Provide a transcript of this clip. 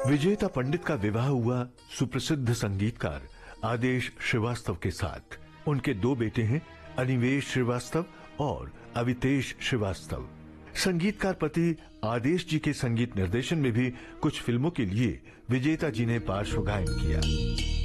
विजेता पंडित का विवाह हुआ सुप्रसिद्ध संगीतकार आदेश श्रीवास्तव के साथ। उनके दो बेटे हैं, अनिवेश श्रीवास्तव और अवितेश श्रीवास्तव। संगीतकार पति आदेश जी के संगीत निर्देशन में भी कुछ फिल्मों के लिए विजेता जी ने पार्श्व गायन किया।